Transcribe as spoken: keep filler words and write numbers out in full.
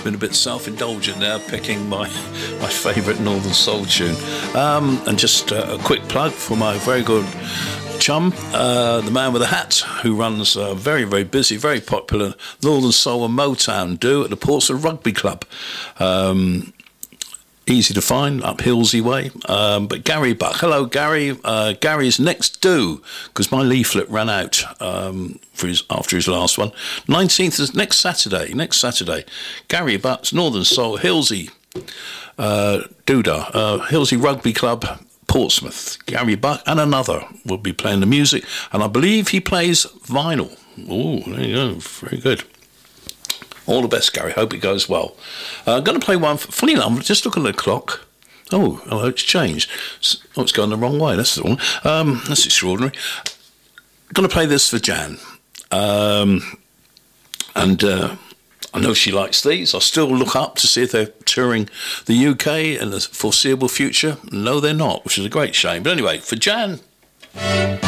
been a bit self-indulgent now, picking my my favourite Northern Soul tune. Um, and just uh, a quick plug for my very good chum, uh, the man with the hat, who runs a very, very busy, very popular Northern Soul and Motown do at the Portsmouth Rugby Club. Um, easy to find, up Hillsey Way. Um, but Gary Buck, hello Gary. Uh, Gary's next due, because my leaflet ran out um, for his, after his last one. nineteenth is next Saturday, next Saturday. Gary Buck's Northern Soul, Hillsey, uh, Doodah, uh, Hillsey Rugby Club, Portsmouth. Gary Buck and another will be playing the music, and I believe he plays vinyl. Oh, there you go, very good. All the best, Gary. Hope it goes well. I'm uh, going to play one. For, funny enough, just looking at the clock. Oh, oh, it's changed. Oh, it's going the wrong way. That's the one. Um, that's extraordinary. Going to play this for Jan. Um, and uh, I know she likes these. I still look up to see if they're touring the U K in the foreseeable future. No, they're not, which is a great shame. But anyway, for Jan...